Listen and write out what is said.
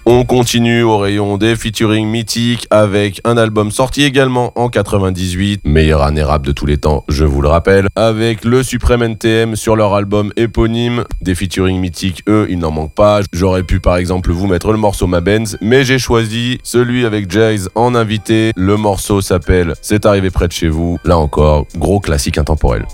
On continue au rayon des featuring mythiques avec un album sorti également en 98, meilleure année rap de tous les temps, je vous le rappelle, avec le Supreme NTM sur leur album éponyme. Des featuring mythiques, eux, il n'en manque pas. J'aurais pu par exemple vous mettre le morceau Ma Benz, mais j'ai choisi celui avec Jayz en invité. Le morceau s'appelle C'est arrivé près de chez vous. Là encore, gros classique intemporel.